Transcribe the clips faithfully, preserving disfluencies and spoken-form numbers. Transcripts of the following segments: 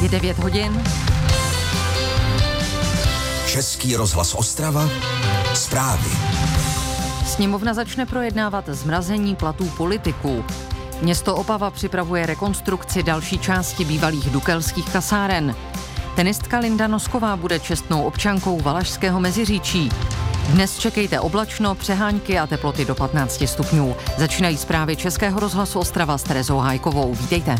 Je devět hodin. Český rozhlas Ostrava. Zprávy. Sněmovna začne projednávat zmrazení platů politiků. Město Opava připravuje rekonstrukci další části bývalých dukelských kasáren. Tenistka Linda Nosková bude čestnou občankou Valašského Meziříčí. Dnes čekejte oblačno, přehánky a teploty do patnáct stupňů. Začínají zprávy Českého rozhlasu Ostrava s Terezou Hájkovou. Vítejte.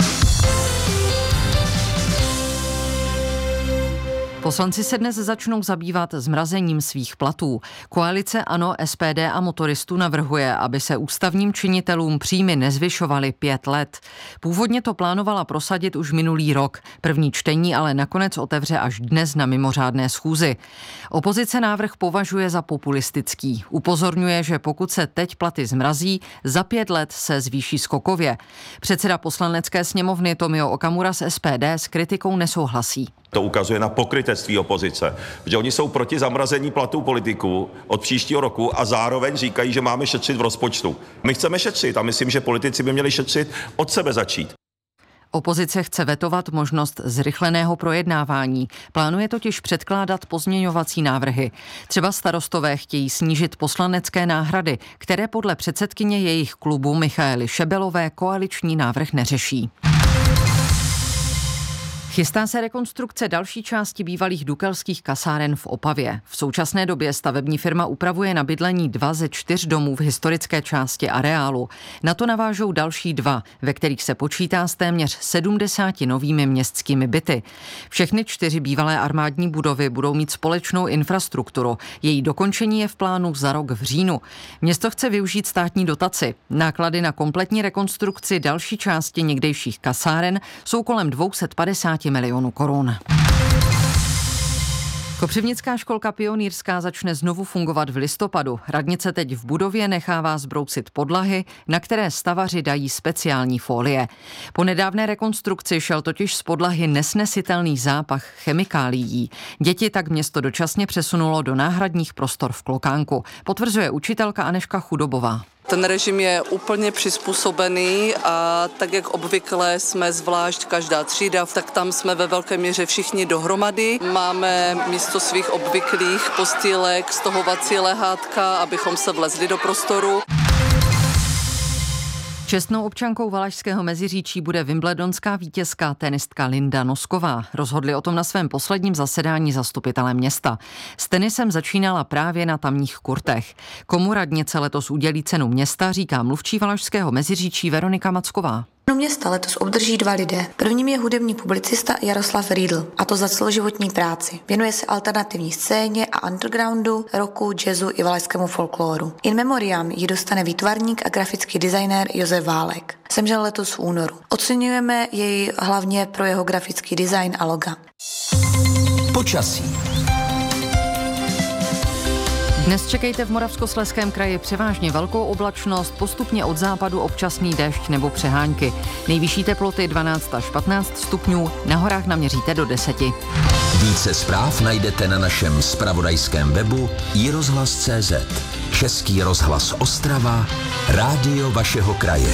Poslanci se dnes začnou zabývat zmrazením svých platů. Koalice ANO, S P D a motoristů navrhuje, aby se ústavním činitelům příjmy nezvyšovaly pět let. Původně to plánovala prosadit už minulý rok. První čtení ale nakonec otevře až dnes na mimořádné schůzi. Opozice návrh považuje za populistický. Upozorňuje, že pokud se teď platy zmrazí, za pět let se zvýší skokově. Předseda poslanecké sněmovny Tomio Okamura z S P D s kritikou nesouhlasí. To ukazuje na pokrytectví opozice, že oni jsou proti zamrazení platů politiků od příštího roku a zároveň říkají, že máme šetřit v rozpočtu. My chceme šetřit a myslím, že politici by měli šetřit od sebe začít. Opozice chce vetovat možnost zrychleného projednávání. Plánuje totiž předkládat pozměňovací návrhy. Třeba starostové chtějí snížit poslanecké náhrady, které podle předsedkyně jejich klubu Michaely Šebelové koaliční návrh neřeší. Chystá se rekonstrukce další části bývalých dukelských kasáren v Opavě. V současné době stavební firma upravuje na bydlení dva ze čtyř domů v historické části areálu. Na to navážou další dva, ve kterých se počítá s téměř sedmdesáti novými městskými byty. Všechny čtyři bývalé armádní budovy budou mít společnou infrastrukturu. Její dokončení je v plánu za rok v říjnu. Město chce využít státní dotaci. Náklady na kompletní rekonstrukci další části někdejších kasáren jsou kolem dvě stě padesát milionů korun. Kopřivnická školka pionýrská začne znovu fungovat v listopadu. Radnice teď v budově nechává zbrousit podlahy, na které stavaři dají speciální fólie. Po nedávné rekonstrukci šel totiž z podlahy nesnesitelný zápach chemikálií. Děti tak město dočasně přesunulo do náhradních prostor v Klokánku, potvrzuje učitelka Anežka Chudobová. Ten režim je úplně přizpůsobený a tak, jak obvykle jsme zvlášť každá třída, tak tam jsme ve velké míře všichni dohromady. Máme místo svých obvyklých postýlek, stohovací lehátka, abychom se vlezli do prostoru. Čestnou občankou Valašského Meziříčí bude wimbledonská vítězka tenistka Linda Nosková. Rozhodli o tom na svém posledním zasedání zastupitelé města. S tenisem začínala právě na tamních kurtech. Komu radnice letos udělí cenu města, říká mluvčí Valašského Meziříčí Veronika Macková. Cenu města letos obdrží dva lidé. Prvním je hudební publicista Jaroslav Riedl, a to za celoživotní práci. Věnuje se alternativní scéně a undergroundu, rocku, jazzu i valašskému folkloru. In memoriam ji dostane výtvarník a grafický designér Josef Válek. Zemřel letos v únoru. Oceňujeme jej hlavně pro jeho grafický design a loga. Počasí. Dnes čekejte v Moravskoslezském kraji převážně velkou oblačnost, postupně od západu občasný déšť nebo přehánky. Nejvyšší teploty dvanáct až patnáct stupňů, na horách naměříte do deseti. Více zpráv najdete na našem zpravodajském webu i rozhlas tečka cé zet. Český rozhlas Ostrava, rádio vašeho kraje.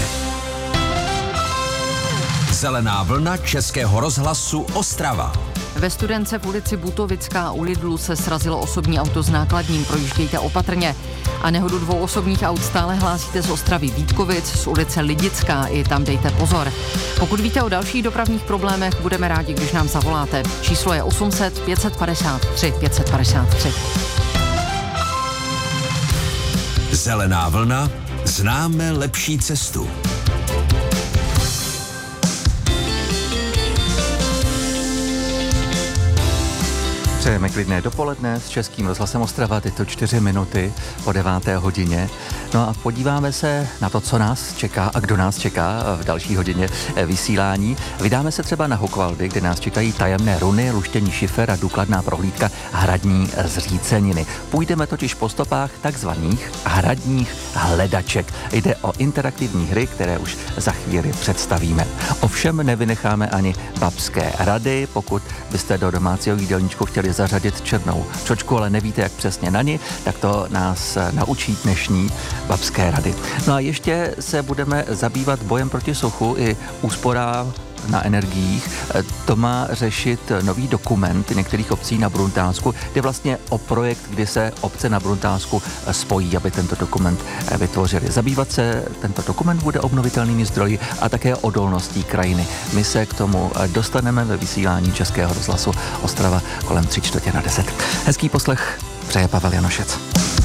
Zelená vlna Českého rozhlasu Ostrava. Ve Studence v ulici Butovická u Lidlu se srazilo osobní auto s nákladním, projíždějte opatrně. A nehodu dvou osobních aut stále hlásíte z Ostravy Vítkovic, z ulice Lidická, i tam dejte pozor. Pokud víte o dalších dopravních problémech, budeme rádi, když nám zavoláte. Číslo je osm set pět set padesát tři pět set padesát tři. Zelená vlna, známe lepší cestu. Přejeme klidné dopoledne s Českým rozhlasem Ostrava, tyto čtyři minuty po deváté hodině. No a podíváme se na to, co nás čeká a kdo nás čeká v další hodině vysílání. Vydáme se třeba na Hokvaldy, kde nás čekají tajemné runy, luštění šifer a důkladná prohlídka hradní zříceniny. Půjdeme totiž po stopách takzvaných hradních hledaček. Jde o interaktivní hry, které už za chvíli představíme. Ovšem nevynecháme ani babské rady. Pokud byste do domácího jídelníčku chtěli zařadit černou čočku, ale nevíte, jak přesně na ní, tak to nás naučí dnešní babské rady. No a ještě se budeme zabývat bojem proti suchu i úsporám na energiích. To má řešit nový dokument některých obcí na Bruntánsku, kde vlastně o projekt, kdy se obce na Bruntánsku spojí, aby tento dokument vytvořili. Zabývat se tento dokument bude obnovitelnými zdroji a také odolností krajiny. My se k tomu dostaneme ve vysílání Českého rozhlasu Ostrava kolem tři čtvrtě na deset. Hezký poslech přeje Pavel Janošec.